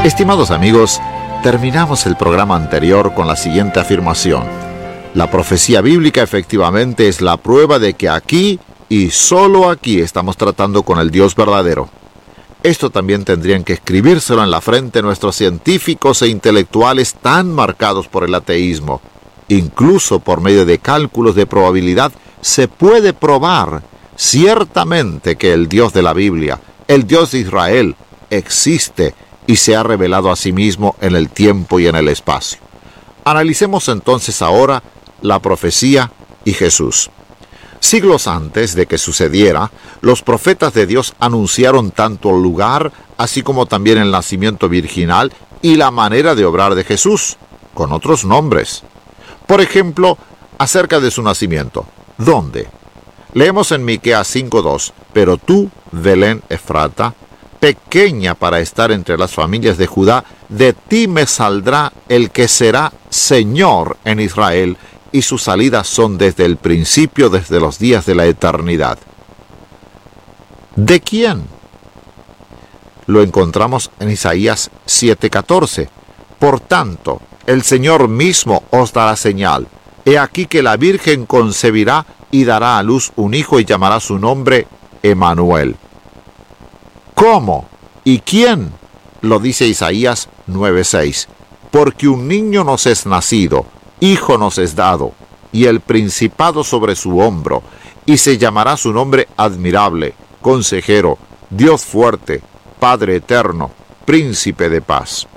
Estimados amigos, terminamos el programa anterior con la siguiente afirmación. La profecía bíblica efectivamente es la prueba de que aquí y solo aquí estamos tratando con el Dios verdadero. Esto también tendrían que escribírselo en la frente nuestros científicos e intelectuales tan marcados por el ateísmo. Incluso por medio de cálculos de probabilidad se puede probar ciertamente que el Dios de la Biblia, el Dios de Israel, existe y se ha revelado a sí mismo en el tiempo y en el espacio. Analicemos entonces ahora la profecía y Jesús. Siglos antes de que sucediera, los profetas de Dios anunciaron tanto el lugar, así como también el nacimiento virginal y la manera de obrar de Jesús, con otros nombres. Por ejemplo, acerca de su nacimiento. ¿Dónde? Leemos en Miqueas 5:2, pero tú, Belén Efrata, pequeña para estar entre las familias de Judá, de ti me saldrá el que será Señor en Israel, y sus salidas son desde el principio, desde los días de la eternidad. ¿De quién? Lo encontramos en Isaías 7:14. Por tanto, el Señor mismo os dará señal. He aquí que la Virgen concebirá y dará a luz un hijo y llamará su nombre Emmanuel. ¿Cómo? ¿Y quién? Lo dice Isaías 9:6. Porque un niño nos es nacido, hijo nos es dado, y el principado sobre su hombro, y se llamará su nombre admirable, consejero, Dios fuerte, Padre eterno, príncipe de paz.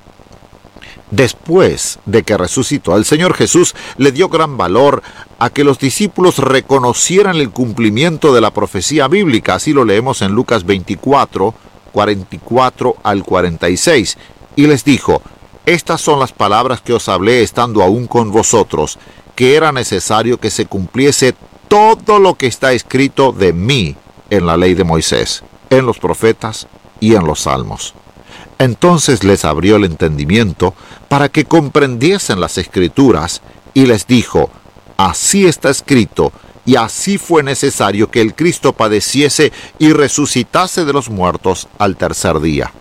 Después de que resucitó, el Señor Jesús le dio gran valor a que los discípulos reconocieran el cumplimiento de la profecía bíblica. Así lo leemos en Lucas 24, 44 al 46. Y les dijo: estas son las palabras que os hablé estando aún con vosotros, que era necesario que se cumpliese todo lo que está escrito de mí en la ley de Moisés, en los profetas y en los salmos. Entonces les abrió el entendimiento para que comprendiesen las Escrituras, y les dijo: así está escrito, y así fue necesario que el Cristo padeciese y resucitase de los muertos al tercer día.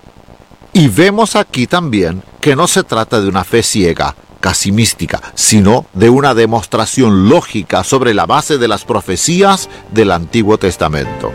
Y vemos aquí también que no se trata de una fe ciega, casi mística, sino de una demostración lógica sobre la base de las profecías del Antiguo Testamento.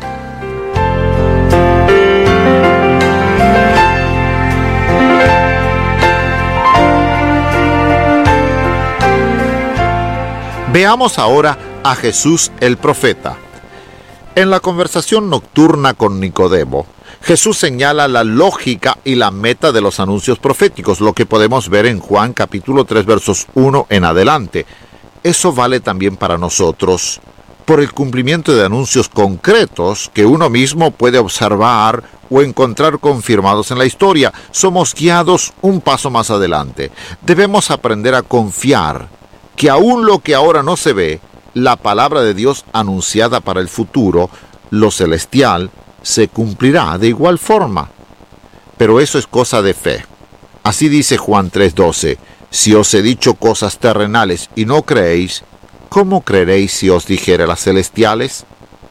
Veamos ahora a Jesús el profeta. En la conversación nocturna con Nicodemo, Jesús señala la lógica y la meta de los anuncios proféticos, lo que podemos ver en Juan capítulo 3 versos 1 en adelante. Eso vale también para nosotros, por el cumplimiento de anuncios concretos que uno mismo puede observar o encontrar confirmados en la historia. Somos guiados un paso más adelante. Debemos aprender a confiar que aún lo que ahora no se ve, la palabra de Dios anunciada para el futuro, lo celestial, se cumplirá de igual forma. Pero eso es cosa de fe. Así dice Juan 3:12, si os he dicho cosas terrenales y no creéis, ¿cómo creeréis si os dijere las celestiales?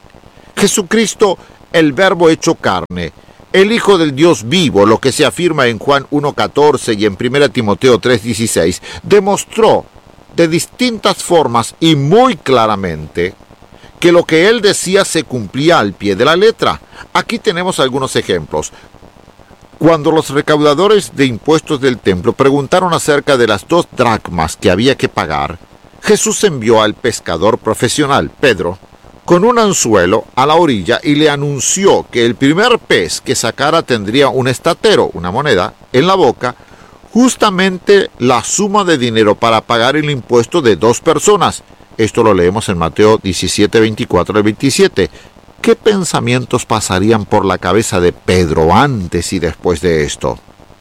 Jesucristo, el Verbo hecho carne, el Hijo del Dios vivo, lo que se afirma en Juan 1:14 y en 1 Timoteo 3:16, demostró de distintas formas y muy claramente que lo que él decía se cumplía al pie de la letra. Aquí tenemos algunos ejemplos. Cuando los recaudadores de impuestos del templo preguntaron acerca de las 2 dracmas que había que pagar, Jesús envió al pescador profesional, Pedro, con un anzuelo a la orilla y le anunció que el primer pez que sacara tendría un estatero, una moneda, en la boca, justamente la suma de dinero para pagar el impuesto de 2 personas. Esto lo leemos en Mateo 17, 24 al 27. ¿Qué pensamientos pasarían por la cabeza de Pedro antes y después de esto?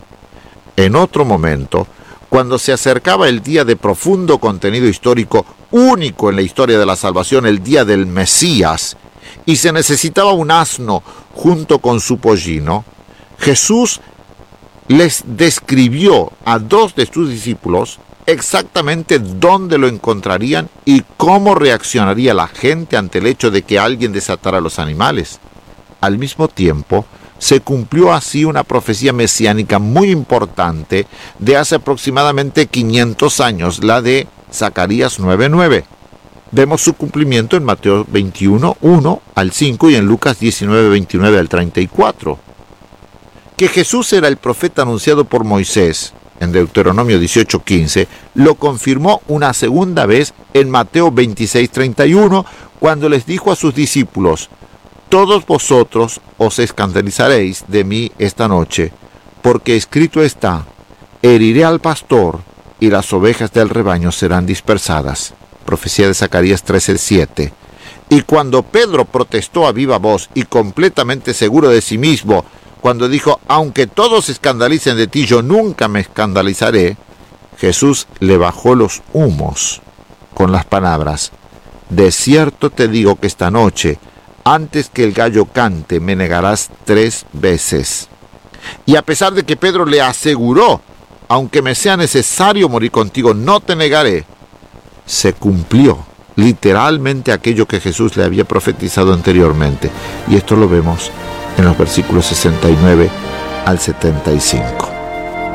En otro momento, cuando se acercaba el día de profundo contenido histórico, único en la historia de la salvación, el día del Mesías, y se necesitaba un asno junto con su pollino, Jesús les describió a 2 de sus discípulos exactamente dónde lo encontrarían y cómo reaccionaría la gente ante el hecho de que alguien desatara los animales. Al mismo tiempo, Se cumplió así una profecía mesiánica muy importante de hace aproximadamente 500 años, la de Zacarías 9:9. Vemos su cumplimiento en Mateo 21, 1 al 5 y en Lucas 19, 29 al 34. Que Jesús era el profeta anunciado por Moisés en Deuteronomio 18:15, lo confirmó una segunda vez en Mateo 26:31, cuando les dijo a sus discípulos: todos vosotros os escandalizaréis de mí esta noche, porque escrito está: heriré al pastor y las ovejas del rebaño serán dispersadas. Profecía de Zacarías 13:7. Y cuando Pedro protestó a viva voz y completamente seguro de sí mismo, cuando dijo: aunque todos se escandalicen de ti, yo nunca me escandalizaré, Jesús le bajó los humos con las palabras: de cierto te digo que esta noche, antes que el gallo cante, me negarás 3 veces. Y a pesar de que Pedro le aseguró: aunque me sea necesario morir contigo, no te negaré, se cumplió literalmente aquello que Jesús le había profetizado anteriormente. Y esto lo vemos en los versículos 69 al 75.